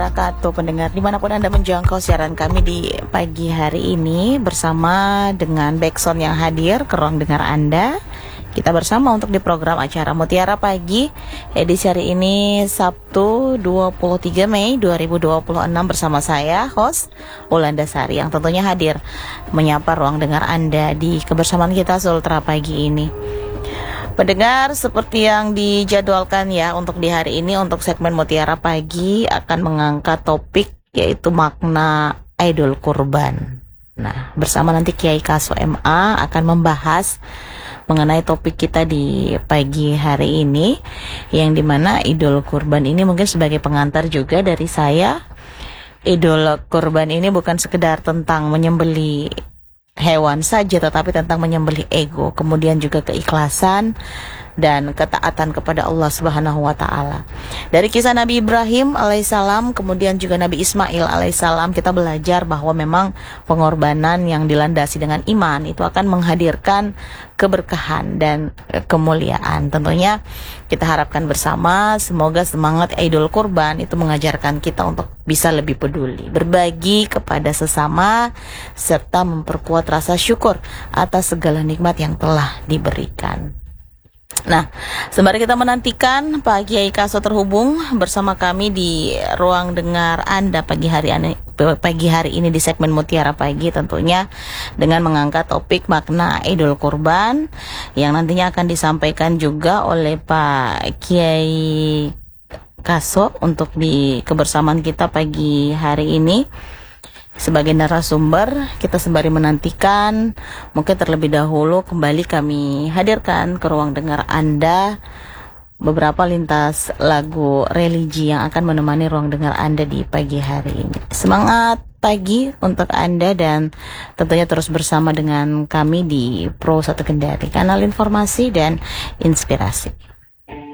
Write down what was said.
Wabarakatuh pendengar dimanapun Anda menjangkau siaran kami di pagi hari ini bersama dengan backsound yang hadir ke ruang dengar Anda. Kita bersama untuk di program acara Mutiara Pagi edisi hari ini Sabtu 23 Mei 2026 bersama saya host Wulandasari yang tentunya hadir menyapa ruang dengar Anda di kebersamaan kita Sultra Pagi ini. Pendengar, seperti yang dijadwalkan ya untuk di hari ini untuk segmen Mutiara Pagi akan mengangkat topik yaitu makna Idul Kurban. Nah, bersama nanti Kiai Kaso MA akan membahas mengenai topik kita di pagi hari ini, yang dimana Idul Kurban ini mungkin sebagai pengantar juga dari saya. Idul Kurban ini bukan sekedar tentang menyembeli hewan saja, tetapi tentang menyembelih ego, kemudian juga keikhlasan dan ketaatan kepada Allah Subhanahu wa taala. Dari kisah Nabi Ibrahim alaihissalam, kemudian juga Nabi Ismail alaihissalam, kita belajar bahwa memang pengorbanan yang dilandasi dengan iman itu akan menghadirkan keberkahan dan kemuliaan. Tentunya kita harapkan bersama semoga semangat Idul Kurban itu mengajarkan kita untuk bisa lebih peduli, berbagi kepada sesama, serta memperkuat rasa syukur atas segala nikmat yang telah diberikan. Nah, sembari kita menantikan Pak Kiai Kaso terhubung bersama kami di ruang dengar Anda pagi hari ini di segmen Mutiara Pagi, tentunya dengan mengangkat topik makna Idul Kurban yang nantinya akan disampaikan juga oleh Pak Kiai Kaso untuk di kebersamaan kita pagi hari ini. Sebagai narasumber, kita sembari menantikan, mungkin terlebih dahulu kembali kami hadirkan ke ruang dengar Anda beberapa lintas lagu religi yang akan menemani ruang dengar Anda di pagi hari ini. Semangat pagi untuk Anda dan tentunya terus bersama dengan kami di Pro 1 Kendari, kanal informasi dan inspirasi.